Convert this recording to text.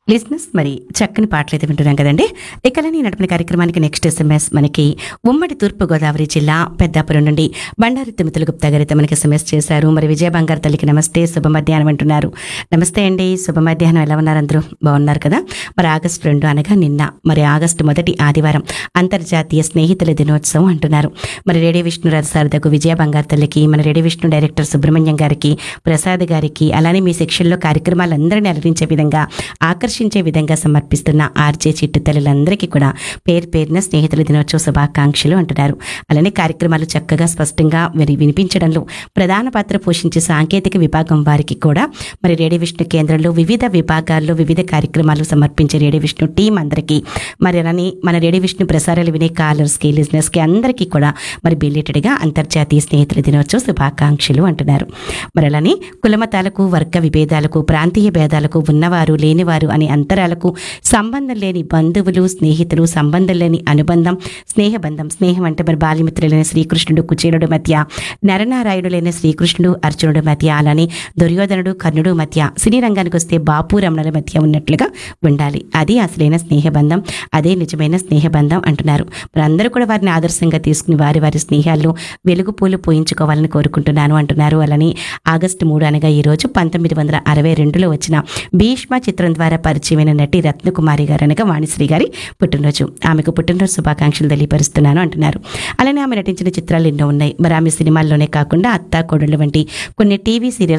లిజినెస్ మరి చక్కని పాటలైతే వింటున్నాం కదండి. ఇకలని నడిపిన కార్యక్రమానికి నెక్స్ట్ ఎస్ఎంఎస్ మనకి ఉమ్మడి తూర్పుగోదావరి జిల్లా పెద్దాపురం నుండి బండారు తిమ్మతుల గుప్తా గారితో మనకి ఎస్ఎంఎస్ చేశారు. మరి విజయ బంగారు తల్లికి నమస్తే, శుభ మధ్యాహ్నం అంటున్నారు. నమస్తే అండి, శుభ మధ్యాహ్నం. ఎలా ఉన్నారు అందరూ? బాగున్నారు కదా? మరి ఆగస్టు 2 అనగా నిన్న, మరి ఆగస్టు 1 ఆదివారం అంతర్జాతీయ స్నేహితుల దినోత్సవం అంటున్నారు. మరి రేడియో విష్ణు రథసారథకు విజయ బంగారు తల్లికి, మన రేడియో విష్ణు డైరెక్టర్ సుబ్రహ్మణ్యం గారికి, ప్రసాద్ గారికి, అలానే మీ సెక్షన్లో కార్యక్రమాలందరినీ అలరించే విధంగా ఆకర్షించే విధంగా సమర్పిస్తున్న ఆర్జే చిట్టు తల్లులందరికీ కూడా పేరు పేరున స్నేహితుల దినోత్సవ శుభాకాంక్షలు అంటున్నారు. అలానే కార్యక్రమాలు చక్కగా స్పష్టంగా వినిపించడంలో ప్రధాన పాత్ర పోషించే సాంకేతిక విభాగం వారికి కూడా మరి రేడియో విష్ణు కేంద్రంలో వివిధ విభాగాల్లో వివిధ కార్యక్రమాలు సమర్పించే రేడియో విష్ణు టీం అందరికీ, మరి అలానే మన రేడియో విష్ణు ప్రసారాలు వినే కాలర్స్కి, లిజనర్స్కి అందరికీ కూడా మరి బిలేటెడ్గా అంతర్జాతీయ స్నేహితుల దినోత్సవ శుభాకాంక్షలు అంటున్నారు. మరి అలానే కులమతాలకు, వర్గ విభేదాలకు, ప్రాంతీయ భేదాలకు, ఉన్నవారు లేనివారు అనే అంతరాలకు, సంబంధం లేని బంధువులు, స్నేహితులు, సంబంధం లేని అనుబంధం, స్నేహబంధం. స్నేహం అంటే మరి బాల్యమిత్రులైన శ్రీకృష్ణుడు కుచేలుడు మధ్య, నరనారాయణులైన శ్రీకృష్ణుడు అర్జునుడు మధ్య, అలానే దుర్యోధనుడు కర్ణుడు మధ్య, సినీ రంగానికి వస్తే బాపు రమణుల మధ్య ఉన్నట్లుగా ఉండాలి. అది అసలైన స్నేహబంధం, అదే నిజమైన స్నేహబంధం అంటున్నారు. మరి అందరూ కూడా వారిని ఆదర్శంగా తీసుకుని వారి వారి స్నేహాల్లో వెలుగు పూలు పోయించుకోవాలని కోరుకుంటున్నాను అంటున్నారు. అలానే ఆగస్టు 3 అనగా ఈరోజు 1962లో వచ్చిన భీష్మ చిత్రం ద్వారా పరిచయమైన నటి రత్నకుమారి గారు అనగా వాణిశ్రీ గారి పుట్టినరోజు. ఆమెకు పుట్టినరోజు శుభాకాంక్షలు తెలియపరుస్తున్నాను అంటున్నారు. అలానే ఆమె నటించిన చిత్రాలు ఎన్నో ఉన్నాయి. మరి ఆమె సినిమాల్లోనే కాకుండా అత్తా కోడళ్ళు వంటి కొన్ని టీవీ సీరియల్స్